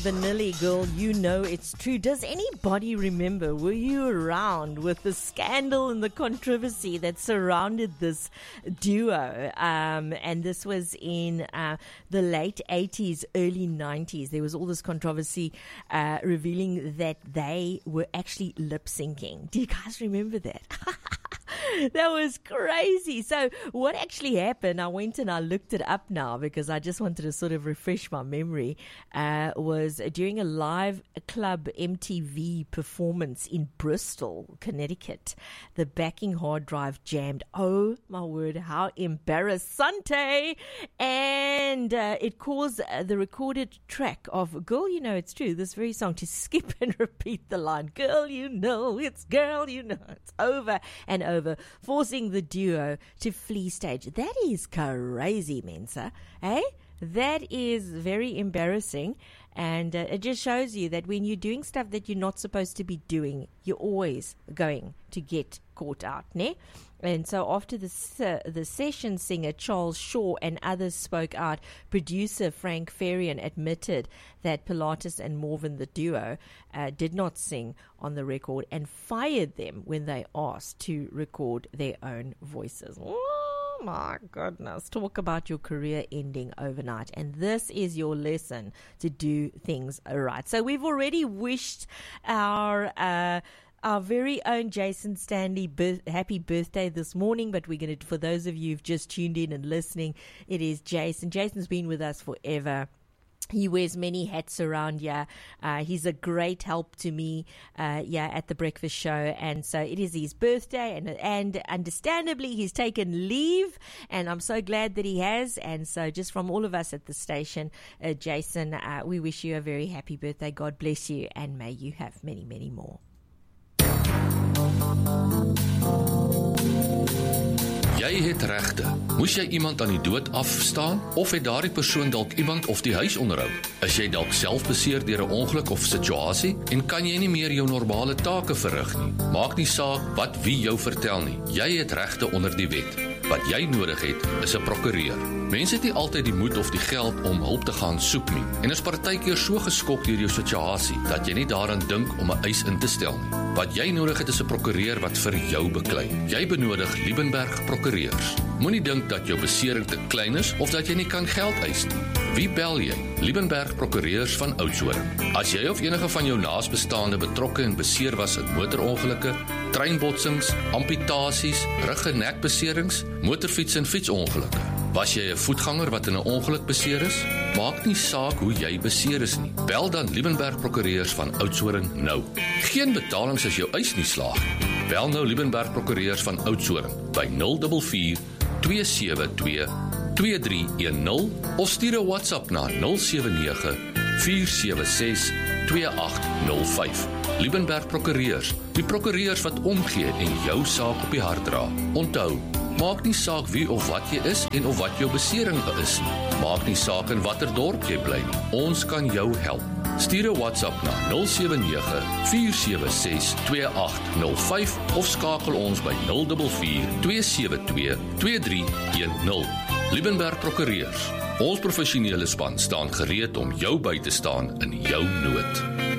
Vanilli, Girl, You Know It's True. Does anybody remember, were you around with the scandal and the controversy that surrounded this duo? And this was in the late 80s, early 90s. There was all this controversy revealing that they were actually lip syncing. Do you guys remember that? That was crazy. So what actually happened, I went and I looked it up now because I just wanted to sort of refresh my memory, was during a live club MTV performance in Bristol, Connecticut, the backing hard drive jammed. Oh my word, how embarrassante. And it caused the recorded track of Girl, You Know It's True, this very song, to skip and repeat the line, girl, you know it's over and over, forcing the duo to flee stage. That is crazy, Mensa. Eh? That is very embarrassing, and it just shows you that when you're doing stuff that you're not supposed to be doing, you're always going to get caught out, ne? And so after the session singer Charles Shaw and others spoke out, producer Frank Farian admitted that Pilatus and Morven, the duo, did not sing on the record and fired them when they asked to record their own voices. Oh my goodness. Talk about your career ending overnight. And this is your lesson to do things right. So we've already wished our very own Jason Stanley happy birthday this morning, but we're going to, for those of you who've just tuned in and listening, it is Jason. Jason's been with us forever. He wears many hats around here. He's a great help to me, at the breakfast show. And so it is his birthday, and understandably he's taken leave, and I'm so glad that he has. And so just from all of us at the station, Jason, we wish you a very happy birthday. God bless you, and may you have many, many more. Jy het regte. Moes jy iemand aan die dood afstaan? Of het daardie persoon dalk iemand of die huis onderhou? Is jy dalk self beseer deur 'n ongeluk of situasie? En kan jy nie meer jou normale take verrig nie? Maak nie saak wat wie jou vertel nie. Jy het regte onder die wet. Wat jy nodig het, is 'n prokureur. Mense het nie altyd die moed of die geld om hulp te gaan soek nie. En is partykeer so geskok deur jou situasie, dat jy nie daaraan dink om 'n eis in te stel nie. Wat jy nodig het, is 'n prokureur wat vir jou beklei. Jy benodig Liebenberg prokureurs. Moenie dink dat jou besering te klein is, of dat jy nie kan geld eis nie. Wie bel jy? Liebenberg prokureurs van Oudtshoorn. As jy of enige van jou naasbestaande betrokke en beseer was in motorongelukke, treinbotsings, amputasies, rug- en nekbeserings, motorfiets- en fietsongelukke. Was jy 'n voetganger wat in 'n ongeluk beseer is? Maak nie saak hoe jy beseer is nie. Bel dan Liebenberg prokureurs van Oudtshoorn nou. Geen betalings as jou eis nie slaag nie. Bel nou Liebenberg prokureurs van Oudtshoorn by 044 272 2310 of stuur 'n WhatsApp na 079 476 2805. Liebenberg prokureurs, die prokureurs wat omgee en jou saak op die hart dra. Onthou, maak nie saak wie of wat jy is en of wat jou besering is nie. Maak nie saak in watter dorp jy bly nie. Ons kan jou help. Stuur 'n WhatsApp na 079 476 2805 of skakel ons by 044 272 2310. Liebenberg prokureurs. Ons professionele span staan gereed om jou by te staan in jou nood.